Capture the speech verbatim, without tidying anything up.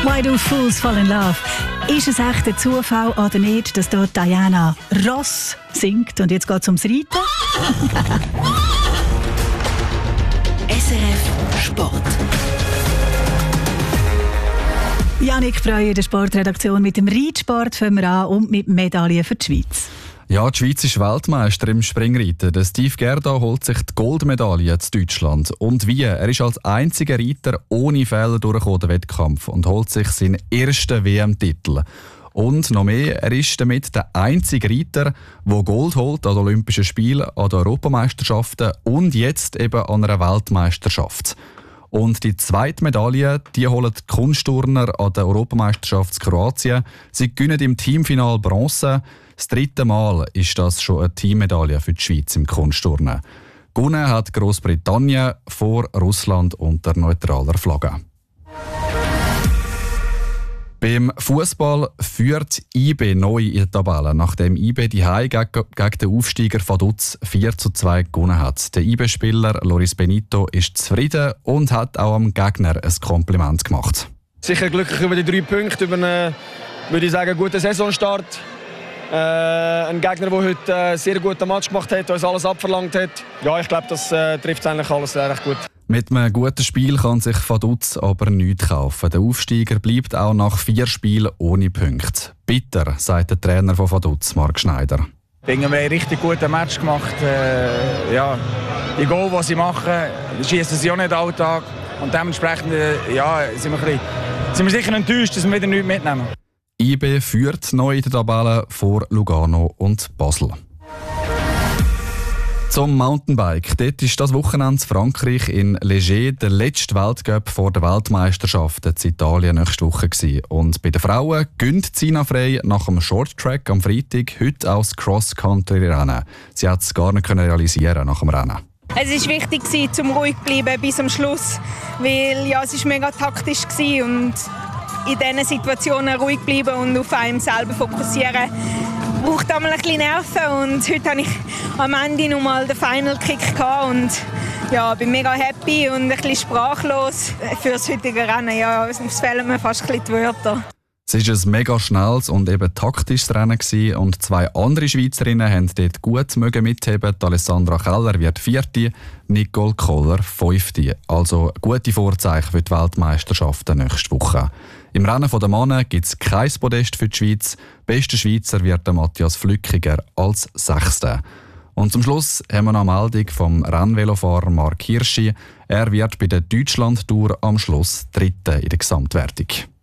Why do fools fall in love? Ist es echt ein Zufall oder nicht, dass dort Diana Ross singt? Und jetzt geht es ums Reiten. S R F Sport. Janik Breuer, der Sportredaktion. Mit dem Reitsport fangen wir an und mit Medaillen für die Schweiz. Ja, die Schweiz ist Weltmeister im Springreiten. Der Steve Gerda holt sich die Goldmedaille in Deutschland. Und wie? Er ist als einziger Reiter ohne Fehler durchgekommen, den Wettkampf, und holt sich seinen ersten W M-Titel. Und noch mehr, er ist damit der einzige Reiter, der Gold holt an den Olympischen Spielen, an den Europameisterschaften und jetzt eben an einer Weltmeisterschaft. Und die zweite Medaille, die holen die Kunstturner an der Europameisterschaft in Kroatien. Sie gewinnen im Teamfinal Bronze. Das dritte Mal ist das schon eine Teammedaille für die Schweiz im Kunstturnen. Gewonnen hat Großbritannien vor Russland unter neutraler Flagge. Beim Fußball führt I B neu in der Tabelle, nachdem I B die Hause gegen, gegen den Aufsteiger Vaduz vier zu zwei gewonnen hat. Der I B-Spieler Loris Benito ist zufrieden und hat auch am Gegner ein Kompliment gemacht. Sicher glücklich über die drei Punkte, über einen, würde ich sagen, guten Saisonstart. Äh, ein Gegner, der heute einen sehr guten Match gemacht hat, uns alles abverlangt hat. Ja, ich glaube, das äh, trifft eigentlich alles recht gut. Mit einem guten Spiel kann sich Vaduz aber nichts kaufen. Der Aufsteiger bleibt auch nach vier Spielen ohne Punkte. Bitter, sagt der Trainer von Vaduz, Marc Schneider. Ich denke, wir haben einen richtig guten Match gemacht. Äh, ja, die Goal, die sie machen, schießen sie auch nicht alltag. Und dementsprechend äh, ja, sind, wir ein bisschen, sind wir sicher enttäuscht, dass wir wieder nichts mitnehmen. I B führt neu in der Tabelle vor Lugano und Basel. Zum Mountainbike. Dort war das Wochenende in Frankreich in Leger der letzte Weltcup vor der Weltmeisterschaft in Italien nächste Woche gewesen. Und bei den Frauen gönnt Sina Frey nach dem Shorttrack am Freitag heute auch das Cross-Country-Rennen. Sie hat es gar nicht realisieren nach dem Rennen. Es war wichtig, zum ruhig zu bleiben bis zum Schluss, weil ja, es war mega taktisch war und in diesen Situationen ruhig bleiben und auf einen selber fokussieren braucht einmal ein bisschen Nerven. Und heute hatte ich am Ende noch mal den Final Kick und ja, bin mega happy und ein bisschen sprachlos für das heutige Rennen. Ja, es fehlen mir fast ein bisschen die Wörter. Es war ein mega schnelles und eben taktisches Rennen gewesen, und zwei andere Schweizerinnen haben dort gut mitheben. Alessandra Keller wird Vierte, Nicole Koller Fünfte. Also gute Vorzeichen für die Weltmeisterschaften nächste Woche. Im Rennen der Männer gibt es kein Podest für die Schweiz. Bester Schweizer wird der Matthias Flückiger als Sechster. Und zum Schluss haben wir noch eine Meldung vom Rennvelofahrer Marc Hirschi. Er wird bei der Deutschland-Tour am Schluss Dritter in der Gesamtwertung.